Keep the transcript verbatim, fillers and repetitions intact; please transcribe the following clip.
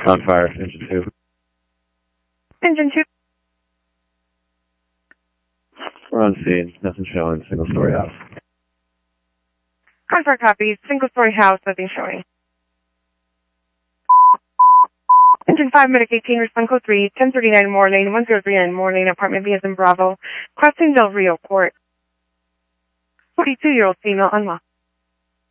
On fire, engine two. Engine two. We're on scene. Nothing showing. Single story house. On fire copies. Single story house. Nothing showing. Engine five, Medic eighteen, respond code three, ten thirty-nine Moore Lane, one zero three nine Moore Lane, apartment B as in Bravo, crossing Del Rio Court. forty-two-year-old female unlocked.